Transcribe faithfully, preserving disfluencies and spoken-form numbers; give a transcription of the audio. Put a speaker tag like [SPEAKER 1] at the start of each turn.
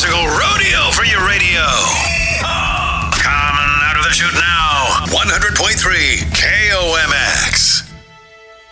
[SPEAKER 1] musical rodeo for your radio. Coming out of the chute now, one hundred point three K O M S.